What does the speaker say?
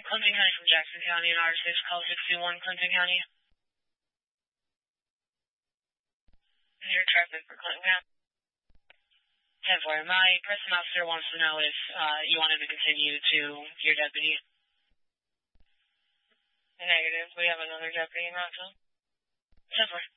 Clinton County from Jackson County and R6, call 61 Clinton County. Your traffic for Clinton County. 10-4. My present officer wants to know if you wanted to continue to your deputy. Negative. We have another deputy in Rockville. 10-4.